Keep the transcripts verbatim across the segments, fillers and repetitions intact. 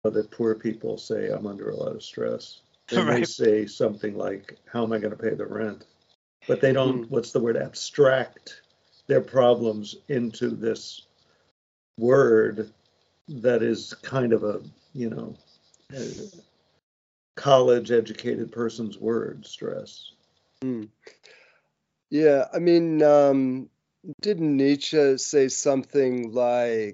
that poor people say, I'm under a lot of stress. They may Right. say something like, how am I going to pay the rent? But they don't, Mm. what's the word, abstract their problems into this word that is kind of a, you know, a college educated person's word, stress. Mm. Yeah, I mean, um, didn't Nietzsche say something like,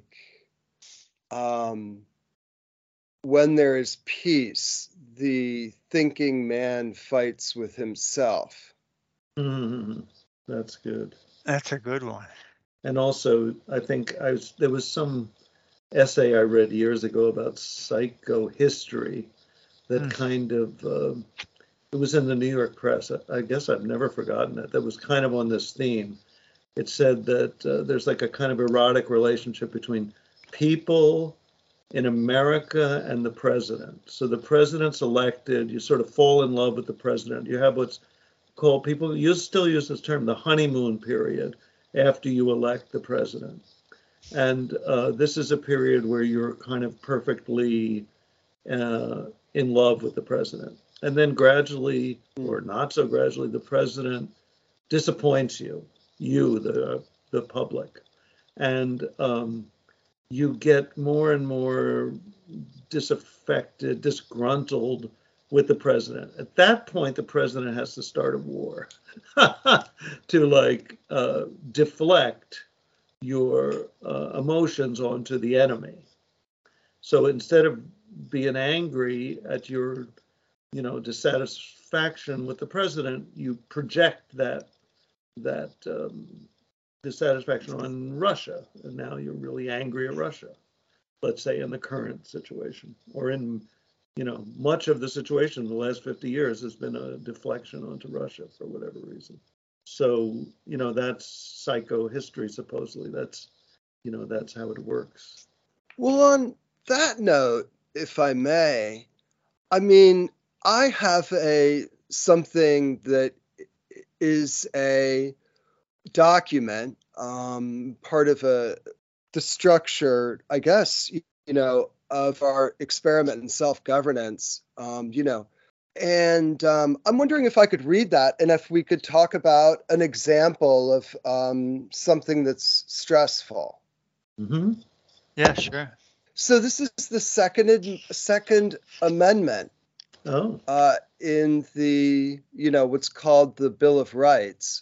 um, when there is peace, the thinking man fights with himself? Mm, that's good. That's a good one. And also, I think I was, there was some essay I read years ago about psychohistory that Mm. kind of, uh, it was in the New York Press. I guess I've never forgotten it. That was kind of on this theme. It said that uh, there's like a kind of erotic relationship between people in America and the president. So the president's elected, you sort of fall in love with the president. You have what's called, people use still use this term, the honeymoon period after you elect the president. And uh, this is a period where you're kind of perfectly uh, in love with the president. And then gradually, Mm. or not so gradually, the president disappoints you, you, the, the public. And um, you get more and more disaffected, disgruntled with the president. At that point, the president has to start a war to like uh, deflect your uh, emotions onto the enemy. So instead of being angry at your, you know, dissatisfaction with the president, you project that that um, dissatisfaction on Russia, and now you're really angry at Russia. Let's say in the current situation, or in, you know, much of the situation in the last fifty years has been a deflection onto Russia for whatever reason. So, you know, that's psychohistory, supposedly. That's, you know, that's how it works. Well, on that note, if I may, I mean, I have a something that is a document, um, part of a the structure, I guess, you know, of our experiment in self-governance, um, you know. And um, I'm wondering if I could read that and if we could talk about an example of um, something that's stressful. Mm-hmm. Yeah, sure. So this is the second second amendment Oh. uh, in the, you know, what's called the Bill of Rights.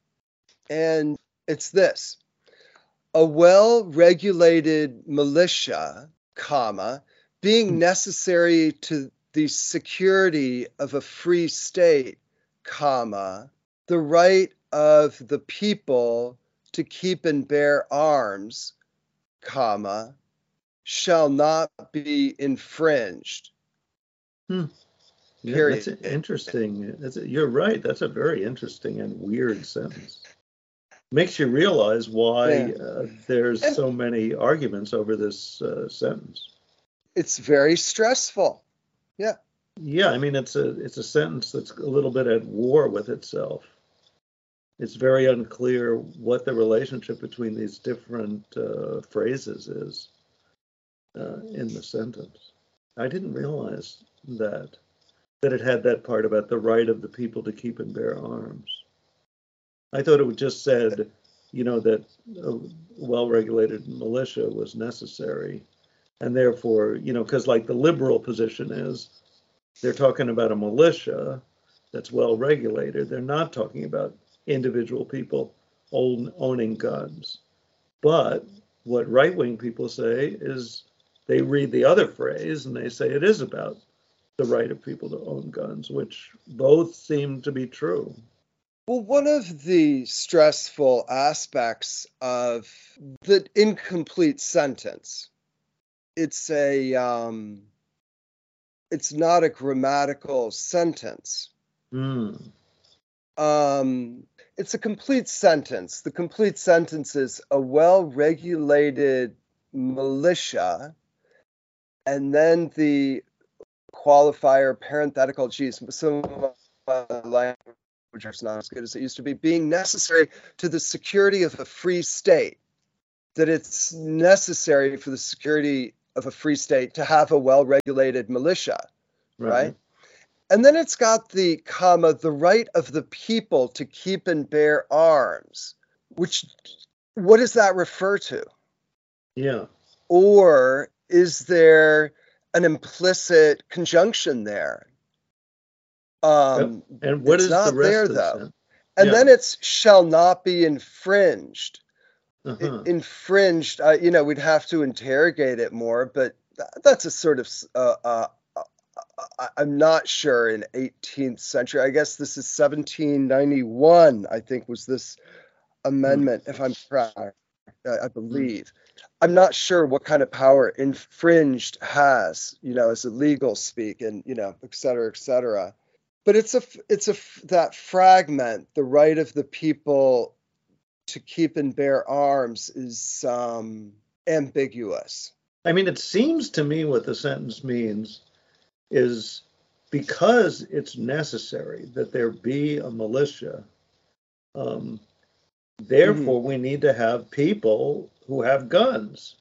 And it's this: a well-regulated militia, comma, being necessary to the security of a free state, comma, the right of the people to keep and bear arms, comma, shall not be infringed. Hmm. Yeah, that's Period. interesting. That's, you're right. That's a very interesting and weird sentence. Makes you realize Yeah. why uh, there's And so many arguments over this uh, sentence. it's very stressful. Yeah. Yeah, I mean it's a it's a sentence that's a little bit at war with itself. It's very unclear what the relationship between these different uh, phrases is uh, in the sentence. I didn't realize that that it had that part about the right of the people to keep and bear arms. I thought it just said, you know, that a well-regulated militia was necessary, and therefore, you know, because like the liberal position is, they're talking about a militia that's well regulated. They're not talking about individual people own, owning guns. But what right wing people say is they read the other phrase and they say it is about the right of people to own guns, which both seem to be true. Well, one of the stressful aspects of the incomplete sentence, it's a um, it's not a grammatical sentence. Mm. Um, it's a complete sentence. The complete sentence is a well-regulated militia, and then the qualifier parenthetical. Geez, some of my language is not as good as it used to be. Being necessary to the security of a free state. That it's necessary for the security of a free state to have a well-regulated militia, right? Right. And then it's got the comma, the right of the people to keep and bear arms, which, what does that refer to? Yeah. Or is there an implicit conjunction there? Um, And what it's is not the rest there of the though. sentence? And Yeah. then it's shall not be infringed. I- Uh-huh. infringed, uh, you know, we'd have to interrogate it more, but th- that's a sort of, uh, uh, uh, I- I'm not sure in eighteenth century. I guess this is seventeen ninety-one, I think was this amendment, if I'm correct, I I believe. I'm not sure what kind of power infringed has, you know, as a legal speak and, you know, et cetera, et cetera. But it's a, f- it's a, f- that fragment, the right of the people to keep and bear arms is um, ambiguous. I mean, it seems to me what the sentence means is because it's necessary that there be a militia, um, therefore we need to have people who have guns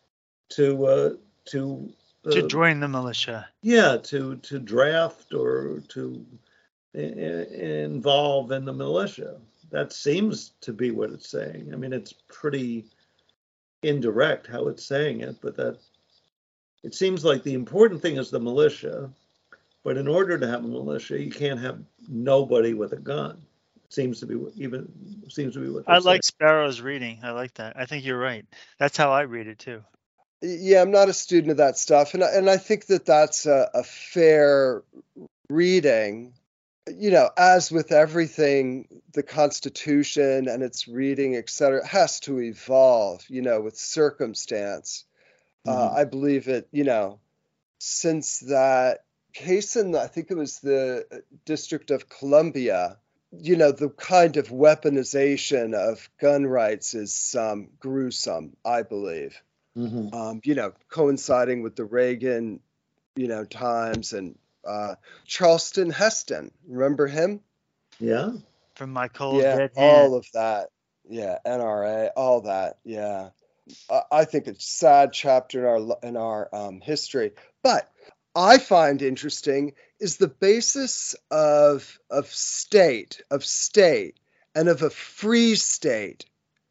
to uh, to To uh, join the militia. yeah to to draft or to i- i- involve in the militia. That seems to be what it's saying. I mean, it's pretty indirect how it's saying it, but that it seems like the important thing is the militia. But in order to have a militia, you can't have nobody with a gun. Seems to be what, even seems to be what they're I saying. like Sparrow's reading. I like that. I think you're right. That's how I read it too. Yeah, I'm not a student of that stuff, and I, and I think that that's a, a fair reading. You know, as with everything, the Constitution and its reading, et cetera, has to evolve. You know, with circumstance. Uh, Mhm. I believe it. You know, since that case in, the, I think it was the District of Columbia, you know, the kind of weaponization of gun rights is um, gruesome, I believe. Mhm. Um, you know, coinciding with the Reagan, you know, times and uh, Charleston Heston, remember him? Yeah. From my cold Yeah, dead hand. all of that. Yeah, N R A, all that. Yeah. I I think it's a sad chapter in our in our um, history. But I find interesting is the basis of of state of state and of a free state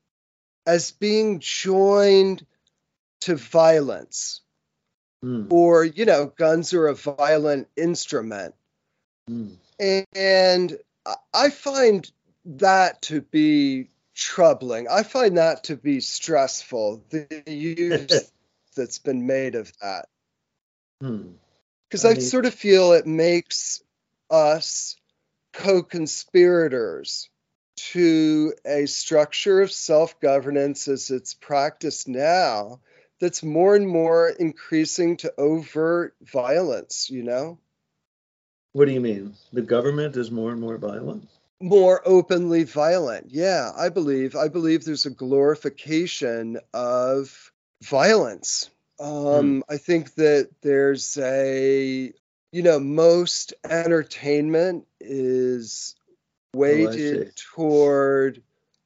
as being joined to violence, Mm. or you know, guns are a violent instrument, Mm. and I- I find that to be troubling. I find that to be stressful. The use that's been made of that. Hmm. Because I I mean, sort of feel it makes us co-conspirators to a structure of self-governance as it's practiced now that's more and more increasing to overt violence, you know? what do you mean? The government is more and more violent? More openly violent. Yeah, I believe. I believe there's a glorification of violence. Hmm. Um, I think that there's a, you know, most entertainment is Oh, I see. weighted toward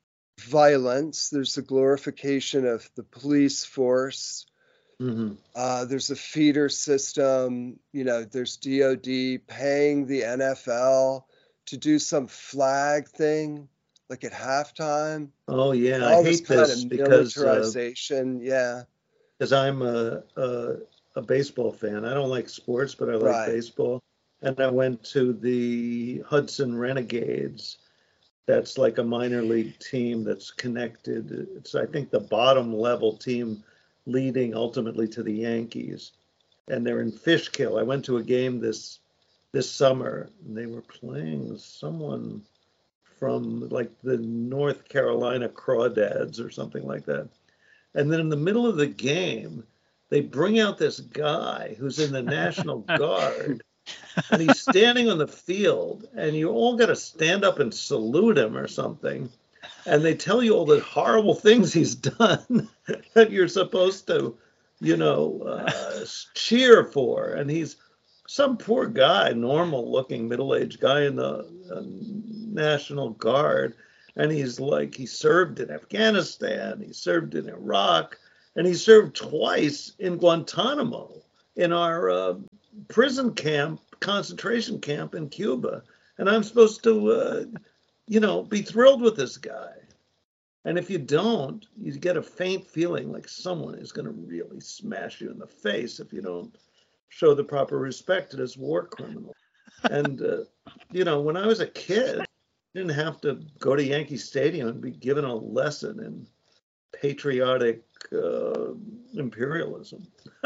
violence. There's a glorification of the police force. Hmm. Uh, there's a feeder system. You know, there's D O D paying the N F L to do some flag thing, like at halftime. Oh, yeah. I All this hate kind of this because uh, militarization. Yeah, because I'm a, a a baseball fan. I don't like sports, but I like right. baseball. And I went to the Hudson Renegades. That's like a minor league team that's connected. It's, I think, the bottom level team leading ultimately to the Yankees. And they're in Fishkill. I went to a game this this summer, and they were playing someone from like the North Carolina Crawdads or something like that. And then in the middle of the game, they bring out this guy who's in the National Guard, and he's standing on the field, and you all got to stand up and salute him or something. And they tell you all the horrible things he's done that you're supposed to, you know, uh, cheer for. And he's some poor guy, normal looking middle aged guy in the uh, National Guard. And he's like, he served in Afghanistan, he served in Iraq, and he served twice in Guantanamo, in our uh, prison camp, concentration camp in Cuba. And I'm supposed to, uh, you know, be thrilled with this guy. And if you don't, you get a faint feeling like someone is going to really smash you in the face if you don't show the proper respect to this war criminal. And, uh, you know, when I was a kid, I didn't have to go to Yankee Stadium and be given a lesson in patriotic uh, imperialism.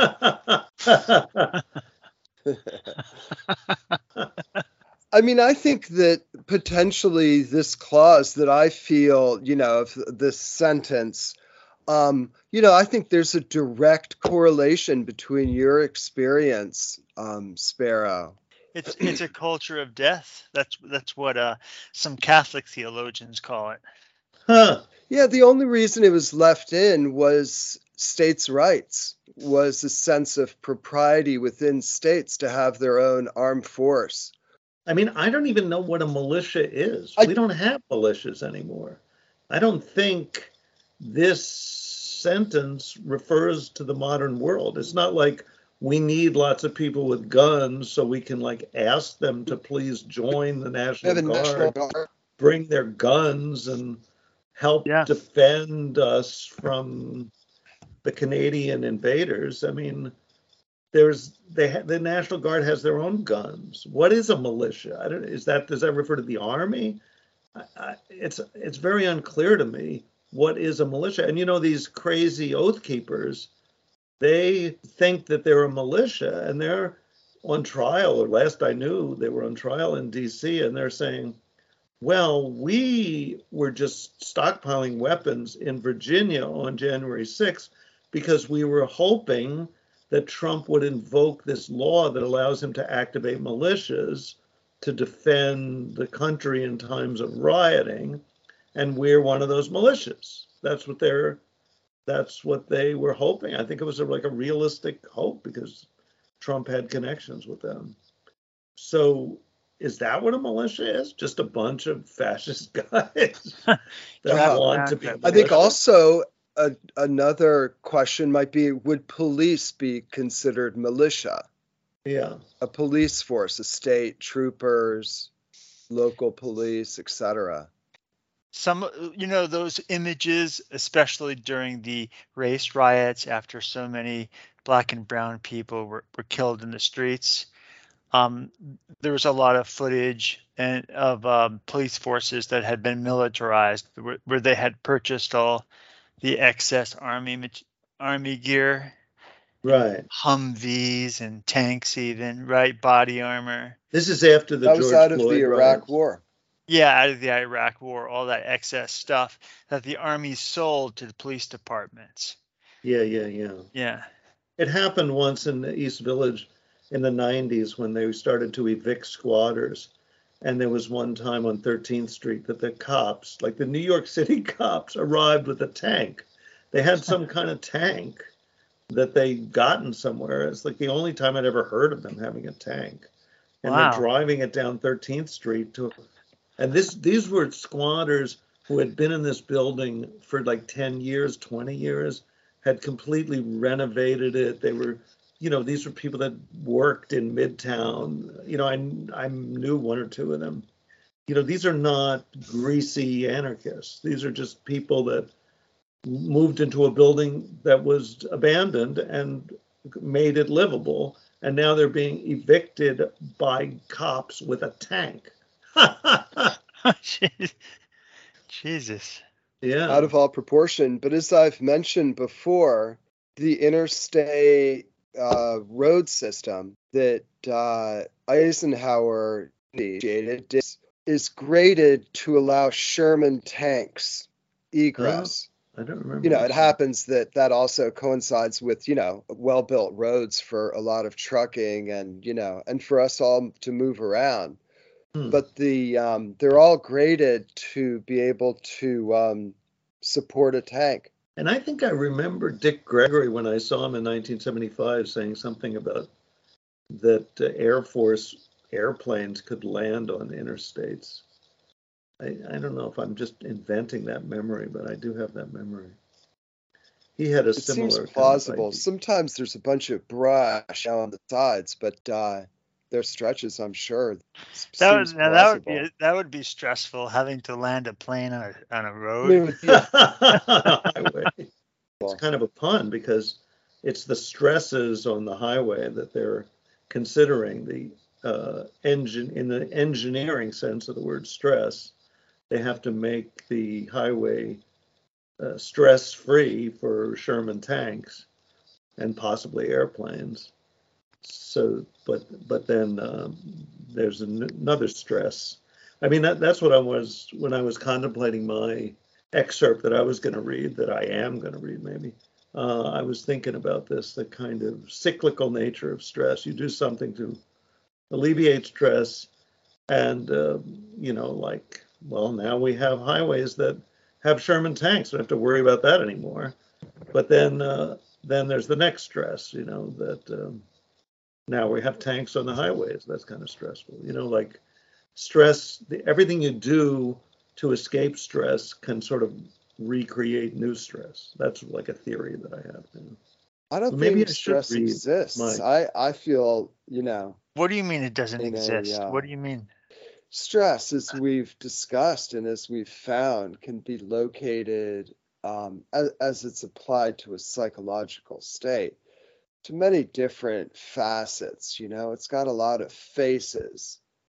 I mean, I think that potentially this clause that I feel, you know, of this sentence, um, you know, I think there's a direct correlation between your experience, um, Sparrow. It's it's a culture of death. That's that's what uh, some Catholic theologians call it. Huh. Yeah, the only reason it was left in was states' rights, was a sense of propriety within states to have their own armed force. I mean, I don't even know what a militia is. I- We don't have militias anymore. I don't think this sentence refers to the modern world. It's not like we need lots of people with guns so we can like ask them to please join the We have National a National Guard, Guard. bring their guns and help Yeah. defend us from the Canadian invaders. I mean, there's they ha- the National Guard has their own guns. What is a militia? I don't. Is that does that refer to the army? I, I, it's it's very unclear to me what is a militia. And you know these crazy oath keepers, they think that they're a militia and they're on trial. Or last I knew, they were on trial in D C and they're saying, well, we were just stockpiling weapons in Virginia on January sixth because we were hoping that Trump would invoke this law that allows him to activate militias to defend the country in times of rioting, and we're one of those militias. That's what they're that's what they were hoping. I think it was a, like a realistic hope because Trump had connections with them. So is that what a militia is? Just a bunch of fascist guys that Yeah. want to be. I I think militias? also a, another question might be, would police be considered militia? Yeah. A police force, a state troopers, local police, et cetera. Some, you know, those images, especially during the race riots after so many black and brown people were, were killed in the streets. Um, there was a lot of footage and of um, police forces that had been militarized, where, where they had purchased all the excess army mat- army gear, Right. Humvees and tanks, even right, body armor. This is after the That was George out of Floyd the Iraq riots. War. Yeah, out of the Iraq War, all that excess stuff that the army sold to the police departments. Yeah, yeah, yeah. Yeah. It happened once in the East Village in the nineties when they started to evict squatters. And there was one time on thirteenth Street that the cops, like the New York City cops, arrived with a tank. They had some kind of tank that they'd gotten somewhere. It's like the only time I'd ever heard of them having a tank. And Wow. they're driving it down thirteenth Street to, and this these were squatters who had been in this building for like ten years, twenty years, had completely renovated it. They were, you know, these were people that worked in Midtown. You know, I I knew one or two of them. You know, these are not greasy anarchists. These are just people that moved into a building that was abandoned and made it livable. And now they're being evicted by cops with a tank. Jesus. Yeah. Out of all proportion. But as I've mentioned before, the interstate uh, road system that uh, Eisenhower initiated is, is graded to allow Sherman tanks egress. I don't remember. You know, it this. happens that that also coincides with, you know, well-built roads for a lot of trucking and, you know, and for us all to move around. Hmm. But the um, they're all graded to be able to um, support a tank. And I think I remember Dick Gregory when I saw him in nineteen seventy-five saying something about that uh, Air Force airplanes could land on interstates. I, I don't know if I'm just inventing that memory, but I do have that memory. he had a It seems similar kind of plausible. idea. Sometimes there's a bunch of brush on the sides, but uh, there's stretches, I'm sure. S- That would, Seems now that would plausible. be that would be stressful having to land a plane on a on a I road. mean, it would be a Highway. It's kind of a pun because it's the stresses on the highway that they're considering. The uh, engine, in the engineering sense of the word stress, they have to make the highway uh, stress free for Sherman tanks and possibly airplanes. So, but but then um, there's an, another stress. I mean, that that's what I was when I was contemplating my excerpt that I was going to read, that I am going to read maybe. Uh, I was thinking about this, the kind of cyclical nature of stress. You do something to alleviate stress, and uh, you know, like, well, now we have highways that have Sherman tanks. Don't have to worry about that anymore. But then, uh, then there's the next stress. You know that um, now we have tanks on the highways. That's kind of stressful. You know, like stress. The, everything you do to escape stress can sort of recreate new stress. That's like a theory that I have. You know. I don't Maybe think I should stress read exists. my. I, I feel, you know, What do you mean it doesn't in a exist? uh, What do you mean? stress, as we've discussed and as we've found, can be located um, as, as it's applied to a psychological state to many different facets. You know, it's got a lot of faces.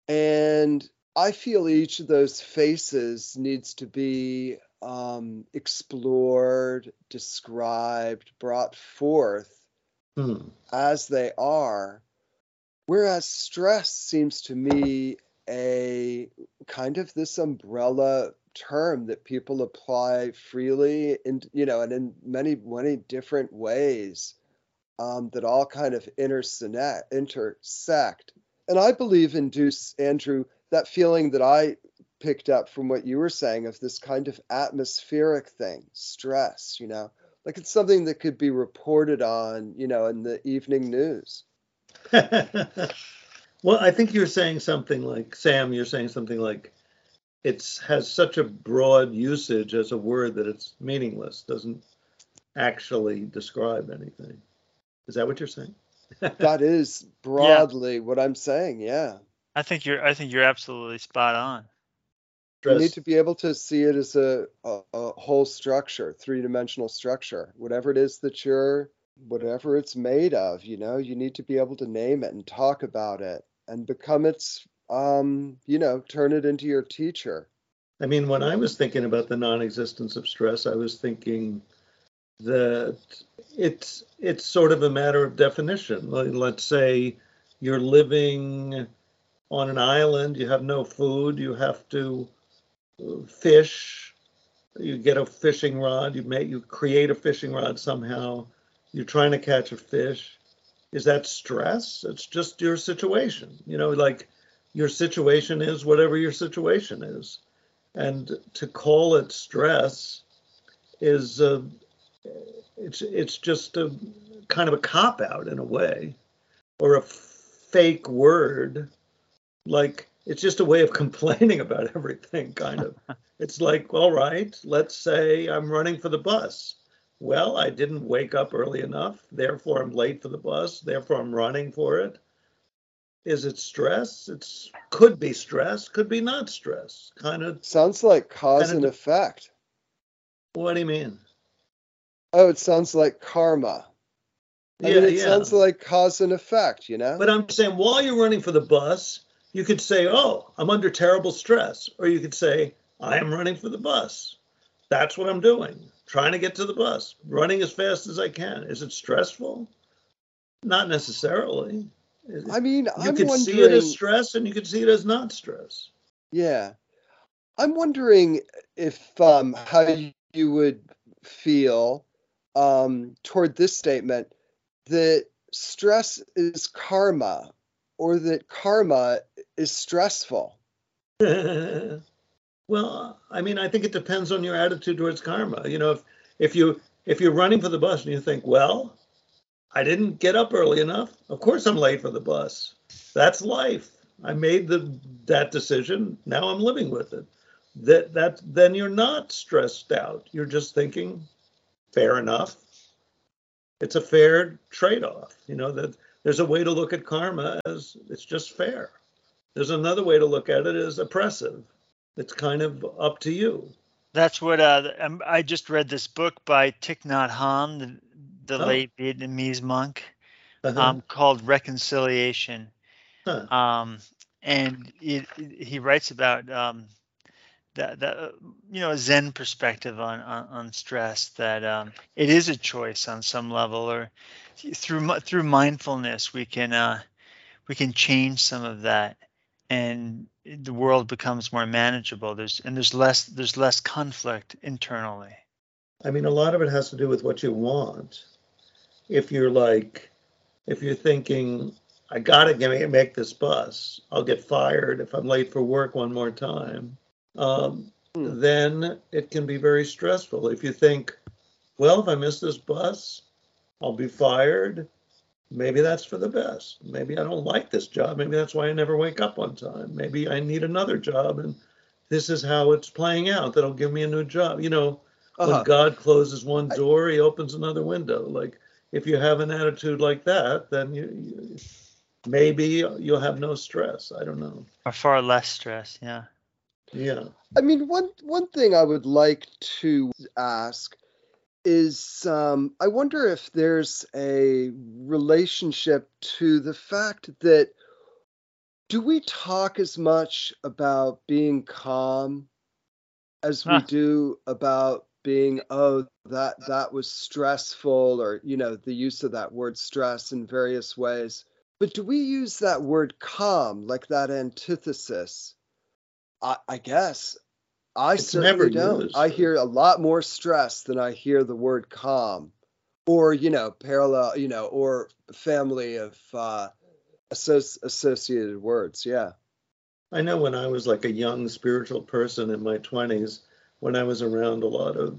And I feel each of those faces needs to be um, explored, described, brought forth Hmm. as they are. Whereas stress seems to me a kind of this umbrella term that people apply freely in, you know, and in many, many different ways um, that all kind of intersect, intersect. And I believe in Deuce, Andrew, that feeling that I picked up from what you were saying of this kind of atmospheric thing, stress, you know, like it's something that could be reported on, you know, in the evening news. Well, I think you're saying something like, Sam, you're saying something like it's has such a broad usage as a word that it's meaningless, doesn't actually describe anything. Is that what you're saying? That is Yeah, broadly what I'm saying. Yeah. I think you're I think you're absolutely spot on. You need Stress. to be able to see it as a, a, a whole structure, three-dimensional structure, whatever it is that you're, whatever it's made of, you know, you need to be able to name it and talk about it and become its, um, you know, turn it into your teacher. I mean, when I was thinking about the non-existence of stress, I was thinking that it's it's sort of a matter of definition. Like, let's say you're living on an island, you have no food, you have to fish, you get a fishing rod, you make you create a fishing rod somehow, you're trying to catch a fish. Is that stress? It's just your situation. You know, like your situation is whatever your situation is. And to call it stress is uh, it's it's just a kind of a cop out in a way, or a fake word. Like it's just a way of complaining about everything, kind of. It's like, all right, let's say I'm running for the bus. Well, I didn't wake up early enough, therefore I'm late for the bus, therefore I'm running for it. Is it stress? It's could be stress, could be not stress. Kind of, Sounds like cause kind and of. effect. What do you mean? Oh, it sounds like karma. I mean, Yeah, it yeah. sounds like cause and effect, you know? But I'm saying while you're running for the bus, you could say, "Oh, I'm under terrible stress," or you could say, "I am running for the bus. That's what I'm doing, trying to get to the bus, running as fast as I can." Is it stressful? Not necessarily. I mean, You I'm could see it as wondering, stress, and you could see it as not stress. yeah, I'm wondering if um, how you would feel um, toward this statement that stress is karma or that karma is stressful. Well, I mean, I think it depends on your attitude towards karma. You know, if if you if you're running for the bus and you think, well, I didn't get up early enough, of course I'm late for the bus. That's life. I made the that decision. Now I'm living with it. That that then you're not stressed out. You're just thinking, fair enough. it's a fair trade-off. You know, that there's a way to look at karma as it's just fair. There's another way to look at it as oppressive. It's kind of up to you. That's what uh, um, I just read this book by Thich Nhat Hanh, the, the Oh. late Vietnamese monk, Uh-huh. um, called Reconciliation. Huh. Um, and it, it- he writes about um, that, that uh, you know, a Zen perspective on, on, on stress, that um, it is a choice on some level, or through mi- through mindfulness we can uh, we can change some of that, and the world becomes more manageable. There's and there's less there's less conflict internally. I mean, a lot of it has to do with what you want. If you're like, if you're thinking, I gotta get, make this bus, I'll get fired if I'm late for work one more time, um, Hmm. then it can be very stressful. If you think, well, if I miss this bus, I'll be fired. Maybe that's for the best. Maybe I don't like this job. Maybe that's why I never wake up on time. Maybe I need another job, and this is how it's playing out. That'll give me a new job. You know, when Uh-huh. God closes one I- door, he opens another window. Like, if you have an attitude like that, then you, you maybe you'll have no stress. I don't know. Or far less stress. Yeah. Yeah. I mean, one one thing I would like to ask is, um, I wonder if there's a relationship to the fact that, do we talk as much about being calm as we Ah. do about being, oh, that that was stressful, or, you know, the use of that word stress in various ways. But do we use that word calm, like that antithesis? I, I guess I It's never certainly don't. used. I hear a lot more stress than I hear the word calm, or, you know, parallel, you know, or family of uh, associ- associated words. Yeah. I know when I was like a young spiritual person in my twenties, when I was around a lot of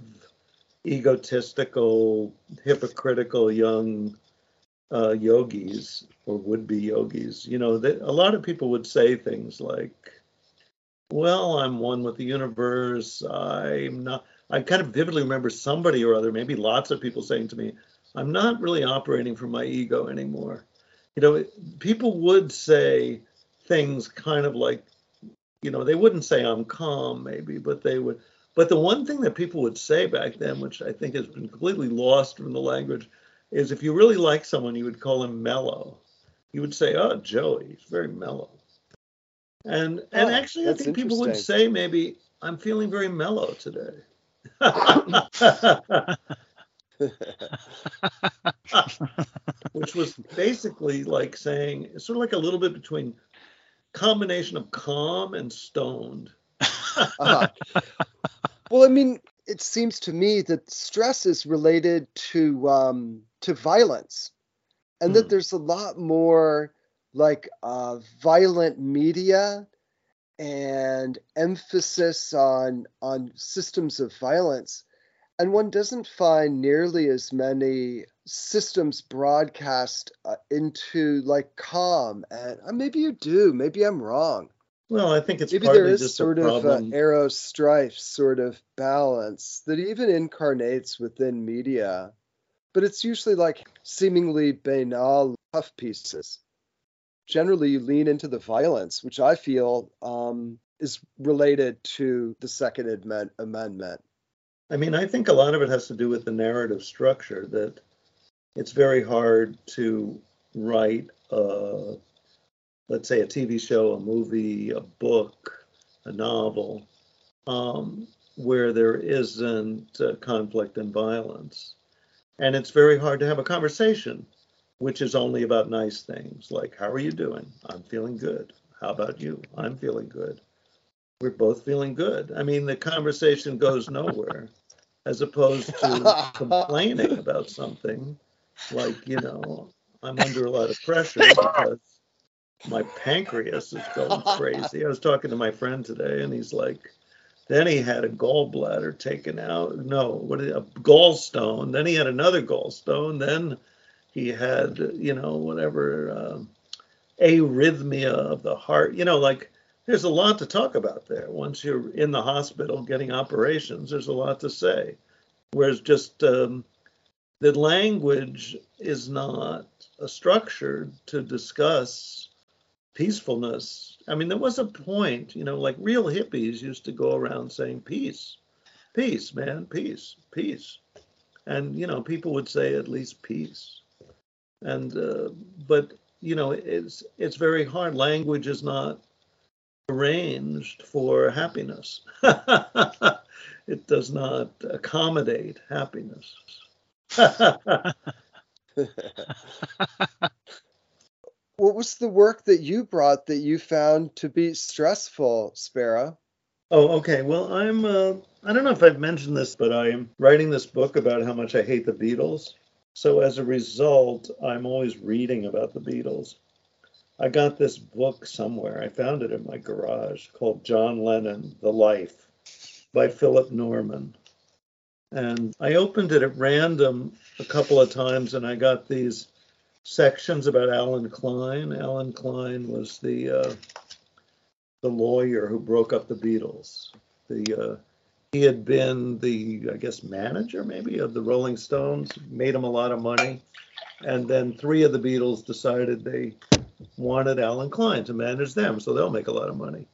egotistical, hypocritical young uh, yogis or would-be yogis, you know, that a lot of people would say things like, well, I'm one with the universe. I'm not, I kind of vividly remember somebody or other, maybe lots of people saying to me, I'm not really operating from my ego anymore. You know, people would say things kind of like, you know, they wouldn't say I'm calm, maybe, but they would. But the one thing that people would say back then, which I think has been completely lost from the language, is if you really like someone, you would call him mellow. You would say, oh, Joey, he's very mellow. And and Oh, actually, I that's think people would interesting. say maybe I'm feeling very mellow today. Which was basically like saying, it's sort of like a little bit between combination of calm and stoned. Uh-huh. Well, I mean, it seems to me that stress is related to um, to violence, and that Hmm. there's a lot more like uh, violent media and emphasis on on systems of violence, and one doesn't find nearly as many systems broadcast uh, into like calm. And uh, maybe you do, maybe I'm wrong. Well, I think it's Maybe there partly is just a sort of a problem. arrow strife sort of balance that even incarnates within media, but it's usually like seemingly banal puff pieces. Generally, you lean into the violence, which I feel um, is related to the Second Amend- Amendment. I mean, I think a lot of it has to do with the narrative structure, that it's very hard to write, a, let's say, a T V show, a movie, a book, a novel, um, where there isn't uh, conflict and violence. And it's very hard to have a conversation, which is only about nice things like, how are you doing? I'm feeling good. How about you? I'm feeling good. We're both feeling good. I mean, the conversation goes nowhere, as opposed to complaining about something like, you know, I'm under a lot of pressure because my pancreas is going crazy. I was talking to my friend today, and he's like, then he had a gallbladder taken out. No, what is it, a gallstone. Then he had another gallstone. Then he had, you know, whatever, um, arrhythmia of the heart. You know, like, there's a lot to talk about there. Once you're in the hospital getting operations, there's a lot to say. Whereas just um, that language is not a structure to discuss peacefulness. I mean, there was a point, you know, like real hippies used to go around saying peace, peace, man, peace, peace. And, you know, people would say at least peace. And, uh, but, you know, it's, it's very hard. Language is not arranged for happiness. It does not accommodate happiness. What was the work that you brought that you found to be stressful, Sparrow? Oh, okay. Well, I'm, uh, I don't know if I've mentioned this, but I'm writing this book about how much I hate the Beatles. So as a result, I'm always reading about the Beatles. I got this book somewhere. I found it in my garage called John Lennon, The Life by Philip Norman. And I opened it at random a couple of times and I got these sections about Alan Klein. Alan Klein was the uh, the lawyer who broke up the Beatles. The uh, he had been the, I guess, manager maybe of the Rolling Stones, made him a lot of money. And then three of the Beatles decided they wanted Alan Klein to manage them, so they'll make a lot of money.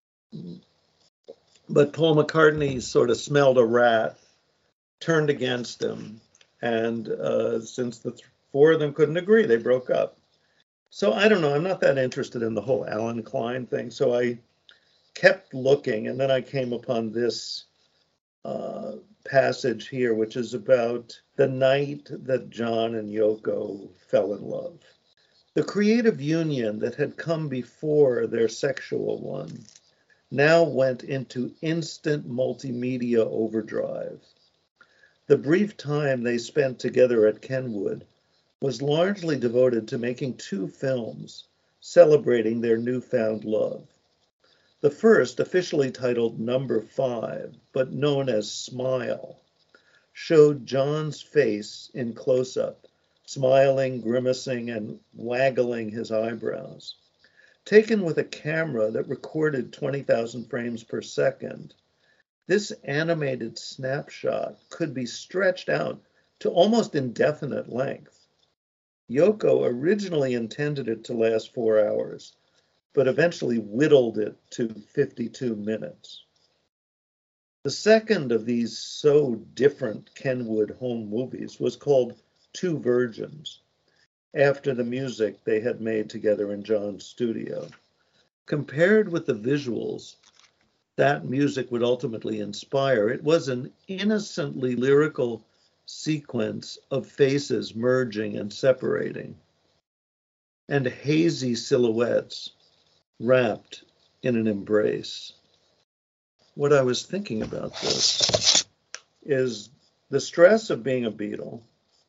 But Paul McCartney sort of smelled a rat, turned against him, and uh, since the th- four of them couldn't agree, they broke up. So I don't know, I'm not that interested in the whole Alan Klein thing, so I kept looking, and then I came upon this uh, passage here, which is about the night that John and Yoko fell in love. The creative union that had come before their sexual one now went into instant multimedia overdrive. The brief time they spent together at Kenwood was largely devoted to making two films celebrating their newfound love. The first, officially titled Number Five, but known as Smile, showed John's face in close-up, smiling, grimacing, and waggling his eyebrows. Taken with a camera that recorded twenty thousand frames per second, this animated snapshot could be stretched out to almost indefinite length. Yoko originally intended it to last four hours, but eventually whittled it to fifty-two minutes. The second of these so different Kenwood home movies was called Two Virgins, after the music they had made together in John's studio. Compared with the visuals that music would ultimately inspire, it was an innocently lyrical sequence of faces merging and separating, and hazy silhouettes wrapped in an embrace. What I was thinking about this is the stress of being a Beatle.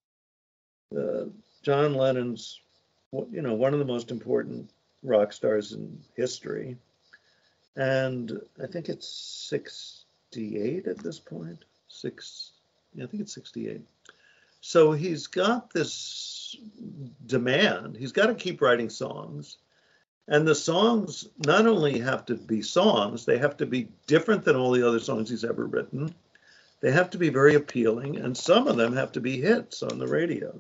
Uh, John Lennon's, you know, one of the most important rock stars in history. And I think it's sixty-eight at this point. Six, yeah, I think it's sixty-eight. So he's got this demand. He's got to keep writing songs. And the songs not only have to be songs, they have to be different than all the other songs he's ever written. They have to be very appealing, and some of them have to be hits on the radio.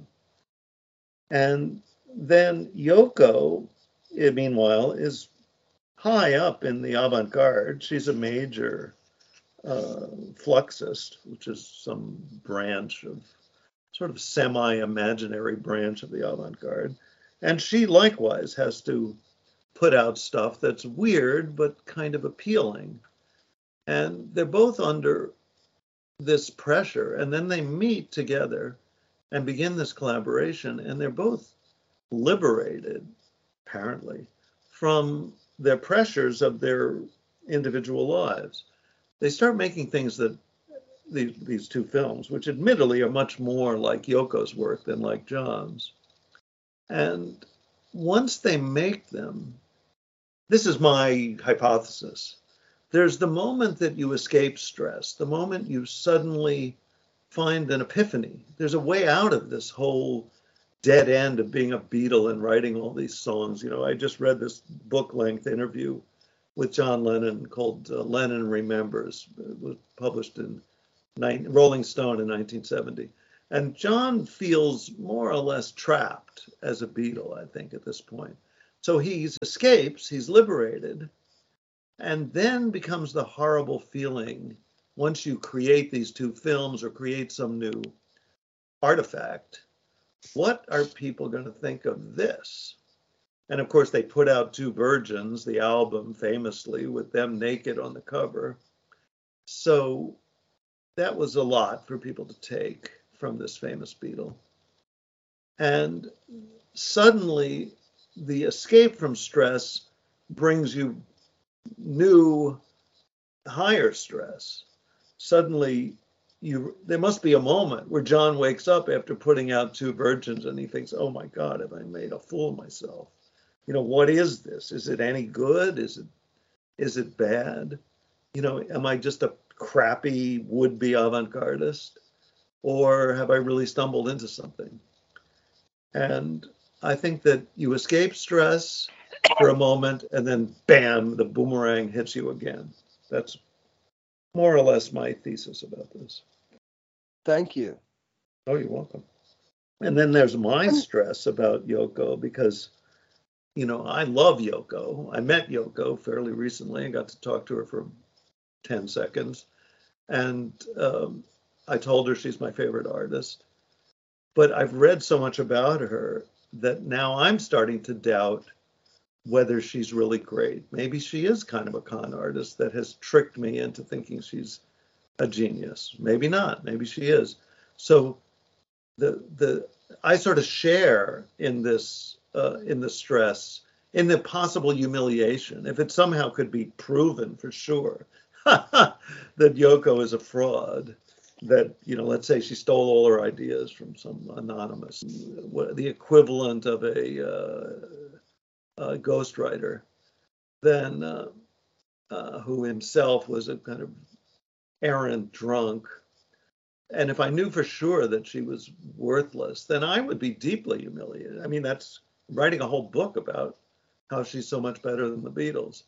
And then Yoko, meanwhile, is high up in the avant-garde. She's a major uh, fluxist, which is some branch of, sort of semi-imaginary branch of the avant-garde. And she likewise has to put out stuff that's weird, but kind of appealing. And they're both under this pressure. And then they meet together and begin this collaboration. And they're both liberated, apparently, from their pressures of their individual lives. They start making things that these, these two films, which admittedly are much more like Yoko's work than like John's. And once they make them, this is my hypothesis, there's the moment that you escape stress, the moment you suddenly find an epiphany. There's a way out of this whole dead end of being a Beatle and writing all these songs. You know, I just read this book-length interview with John Lennon called uh, Lennon Remembers. It was published in nine, Rolling Stone in nineteen seventy. And John feels more or less trapped as a Beatle, I think, at this point. So he escapes, he's liberated, and then becomes the horrible feeling once you create these two films or create some new artifact. What are people going to think of this? And of course, they put out Two Virgins, the album, famously, with them naked on the cover. So that was a lot for people to take from this famous Beatle. And suddenly, the escape from stress brings you new, higher stress. Suddenly, you there must be a moment where John wakes up after putting out Two Virgins and he thinks, oh my God, have I made a fool of myself? You know, what is this? Is it any good? Is it is it bad? You know, am I just a crappy would-be avant-gardist? Or have I really stumbled into something? And I think that you escape stress for a moment and then bam, the boomerang hits you again. That's more or less my thesis about this. Thank you. Oh, you're welcome. And then there's my stress about Yoko because, you know, I love Yoko. I met Yoko fairly recently and got to talk to her for ten seconds. And um, I told her she's my favorite artist. But I've read so much about her that now I'm starting to doubt whether she's really great. Maybe she is kind of a con artist that has tricked me into thinking she's a genius. Maybe not. Maybe she is. So the the I sort of share in this uh, in the stress, in the possible humiliation, if it somehow could be proven for sure that Yoko is a fraud. That, you know, let's say she stole all her ideas from some anonymous, the equivalent of a, uh, a ghostwriter, then uh, uh, who himself was a kind of errant drunk. And if I knew for sure that she was worthless, then I would be deeply humiliated. I mean, that's writing a whole book about how she's so much better than the Beatles.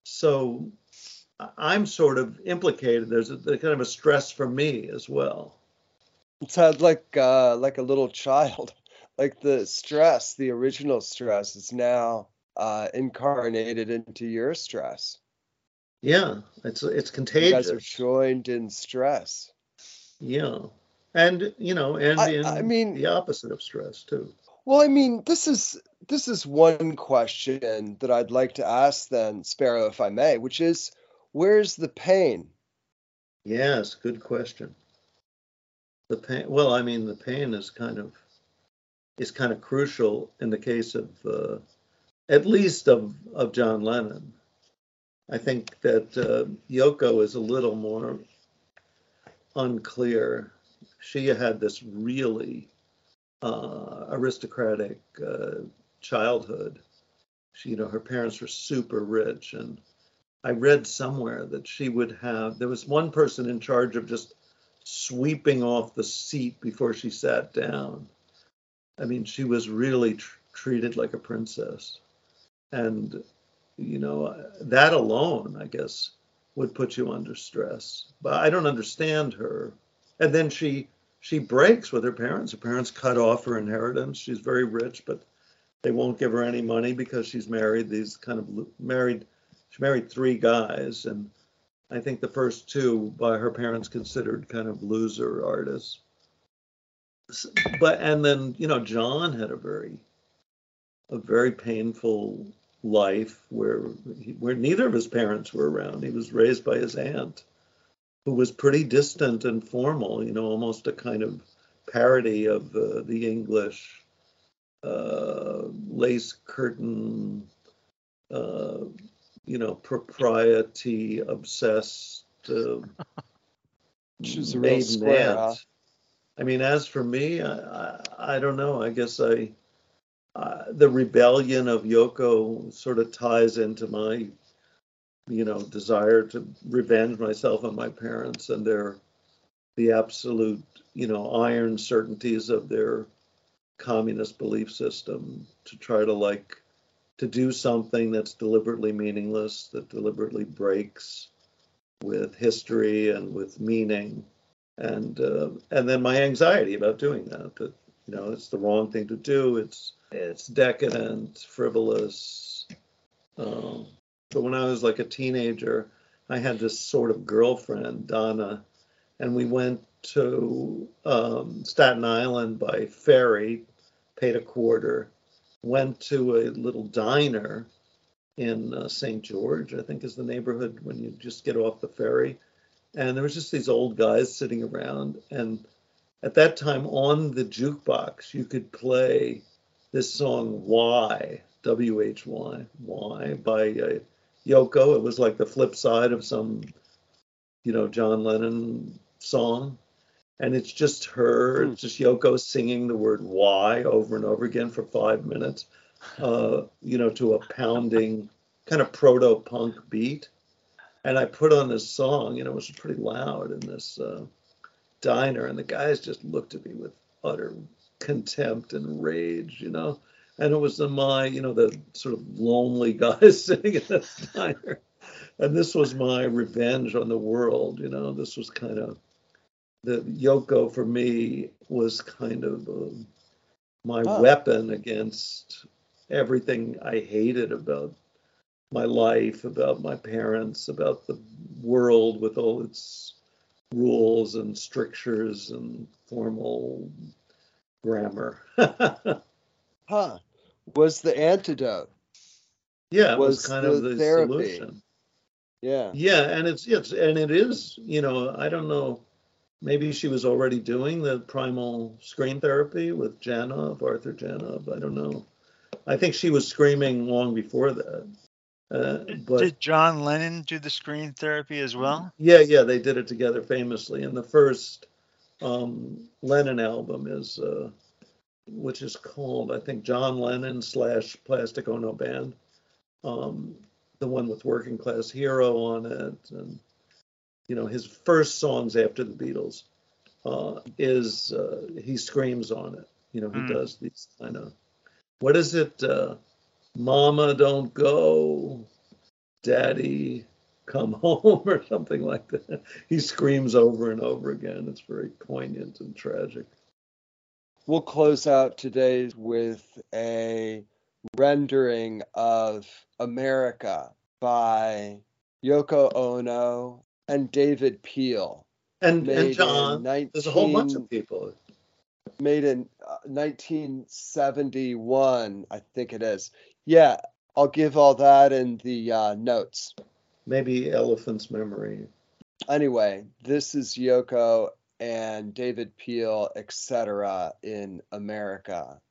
So I'm sort of implicated. There's a, there's kind of a stress for me as well. It sounds like uh, like a little child, like the stress, the original stress, is now uh, incarnated into your stress. Yeah, it's it's contagious. You guys are joined in stress. Yeah, and you know, and I, in I mean, the opposite of stress too. Well, I mean, this is this is one question that I'd like to ask then, Sparrow, if I may, which is, where's the pain? Yes, good question. The pain. Well, I mean, the pain is kind of is kind of crucial in the case of uh, at least of of John Lennon. I think that uh, Yoko is a little more unclear. She had this really uh, aristocratic uh, childhood. She, you know, her parents were super rich, and I read somewhere that she would have. There was one person in charge of just sweeping off the seat before she sat down. I mean, she was really tr- treated like a princess, and you know that alone, I guess, would put you under stress. But I don't understand her. And then she she breaks with her parents. Her parents cut off her inheritance. She's very rich, but they won't give her any money because she's married these kind of married. She married three guys, and I think the first two by her parents considered kind of loser artists. But and then you know John had a very a very painful life where where neither of his parents were around. He was raised by his aunt, who was pretty distant and formal. You know, almost a kind of parody of uh, the English uh, lace curtain, uh, you know, propriety obsessed. Uh, She's a real square, huh? I mean, as for me, I, I, I don't know. I guess I uh, the rebellion of Yoko sort of ties into my, you know, desire to revenge myself on my parents and their the absolute, you know, iron certainties of their communist belief system, to try to like to do something that's deliberately meaningless, that deliberately breaks with history and with meaning. and uh, and then my anxiety about doing that. That you know, it's the wrong thing to do. It's it's decadent, frivolous. Um, but when I was like a teenager, I had this sort of girlfriend, Donna, and we went to um, Staten Island by ferry, paid a quarter, went to a little diner in uh, Saint George, I think is the neighborhood when you just get off the ferry. And there was just these old guys sitting around. And at that time on the jukebox, you could play this song, Why, W H Y, Why, by uh, Yoko. It was like the flip side of some, you know, John Lennon song. And it's just her, Hmm. it's just Yoko singing the word why over and over again for five minutes, uh, you know, to a pounding kind of proto-punk beat. And I put on this song, you know, it was pretty loud in this uh, diner, and the guys just looked at me with utter contempt and rage, you know. And it was the, my, you know, the sort of lonely guys sitting in this diner. And this was my revenge on the world, you know. This was kind of, the Yoko for me was kind of um, my Huh. weapon against everything I hated about my life, about my parents, about the world with all its rules and strictures and formal grammar. Huh. Was the antidote? Yeah, it was Was kind of the the therapy? solution. Yeah. Yeah, and it's it's and it is, you know, I don't know, maybe she was already doing the primal screen therapy with Janov, Arthur Janov. I don't know. I think she was screaming long before that. Uh, Did, but did John Lennon do the screen therapy as well? yeah, yeah, they did it together famously. And the first um, Lennon album is, uh, which is called, I think, John Lennon slash Plastic Ono Band. Um, the one with Working Class Hero on it, and you know his first songs after the Beatles uh, is uh, he screams on it. You know he Hmm. does these kind of, what is it? Uh, Mama, don't go. Daddy, come home, or something like that. He screams over and over again. It's very poignant and tragic. We'll close out today with a rendering of America by Yoko Ono and David Peel, And and made in John, there's a whole bunch of nineteen people. made in uh, nineteen seventy-one, I think it is. Yeah, I'll give all that in the uh, notes. Maybe Elephant's Memory. Anyway, this is Yoko and David Peel, et cetera, in America.